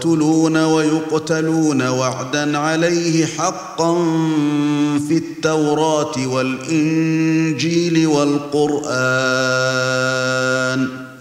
ويقتلون ويقتلون وعدا عليه حقا في التوراة والإنجيل والقرآن